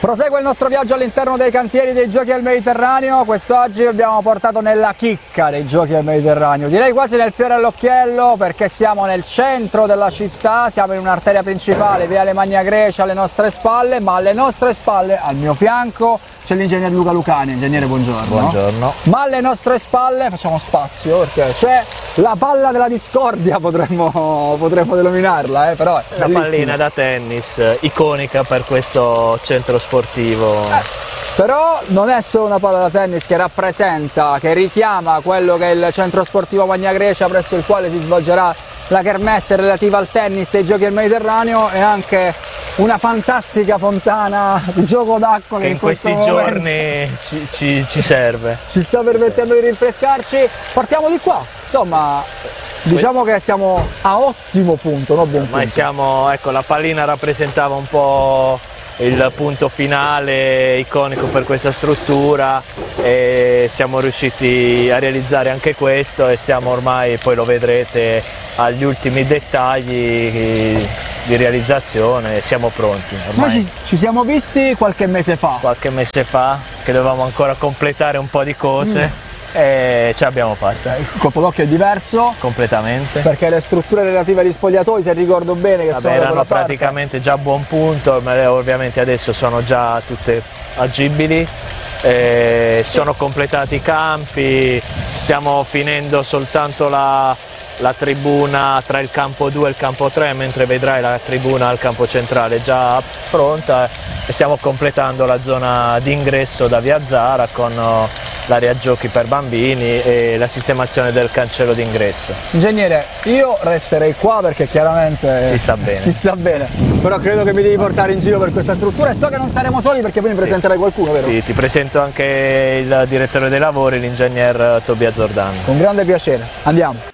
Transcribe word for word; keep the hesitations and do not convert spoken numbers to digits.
Prosegue il nostro viaggio all'interno dei cantieri dei Giochi del Mediterraneo. Quest'oggi vi abbiamo portato nella chicca dei Giochi del Mediterraneo, direi quasi nel fiore all'occhiello, perché siamo nel centro della città, siamo in un'arteria principale, Viale Magna Grecia alle nostre spalle, ma alle nostre spalle, al mio fianco, c'è l'ingegner Luca Lucani. Ingegnere, buongiorno. Buongiorno. Ma alle nostre spalle, facciamo spazio perché c'è la palla della discordia, potremmo, potremmo denominarla, eh, però è una bellissima. pallina da tennis iconica per questo centro sportivo. Eh. Però non è solo una palla da tennis che rappresenta, che richiama quello che è il centro sportivo Magna Grecia, presso il quale si svolgerà la kermesse relativa al tennis dei Giochi del Mediterraneo, è anche una fantastica fontana di gioco d'acqua che, che in, in questi giorni ci, ci, ci serve. Ci sta permettendo di rinfrescarci. Partiamo di qua, insomma, diciamo che siamo a ottimo punto, no? Buon punto. Ma siamo, ecco, la pallina rappresentava un po' il punto finale iconico per questa struttura e siamo riusciti a realizzare anche questo e stiamo ormai, poi lo vedrete, agli ultimi dettagli di realizzazione, siamo pronti. Ormai Noi ci, ci siamo visti qualche mese fa. Qualche mese fa, che dovevamo ancora completare un po' di cose. Mm. E ce l'abbiamo fatta. Il colpo d'occhio è diverso completamente, perché le strutture relative agli spogliatoi, se ricordo bene, che Vabbè, sono erano praticamente già a buon punto, ma ovviamente adesso sono già tutte agibili, eh, sono completati i campi, stiamo finendo soltanto la, la tribuna tra il campo due e il campo tre, mentre vedrai la tribuna al campo centrale già pronta, e stiamo completando la zona d'ingresso da Via Zara con l'area giochi per bambini e la sistemazione del cancello d'ingresso. Ingegnere, io resterei qua perché chiaramente si sta bene, si sta bene, però credo che mi devi portare in giro per questa struttura e so che non saremo soli perché poi mi presenterai sì. qualcuno, vero? Sì, ti presento anche il direttore dei lavori, l'ingegner Tobia Zordano. Con grande piacere, andiamo.